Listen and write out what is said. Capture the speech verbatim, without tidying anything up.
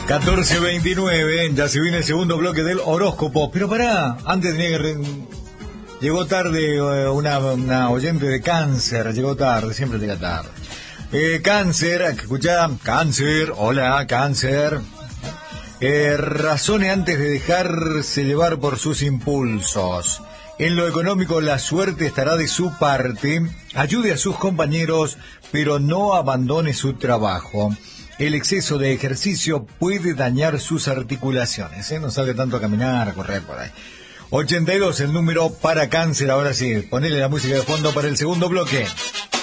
catorce veintinueve, ya se viene el segundo bloque del horóscopo. Pero pará, antes tenía que... Re... Llegó tarde eh, una, una oyente de Cáncer, llegó tarde, siempre llega tarde. Eh, cáncer, escuchá, Cáncer, hola, Cáncer. Eh, razone antes de dejarse llevar por sus impulsos. En lo económico, la suerte estará de su parte. Ayude a sus compañeros, pero no abandone su trabajo. El exceso de ejercicio puede dañar sus articulaciones, ¿eh? No salga tanto a caminar, a correr por ahí. ochenta y dos el número para Cáncer. Ahora sí, ponele la música de fondo para el segundo bloque.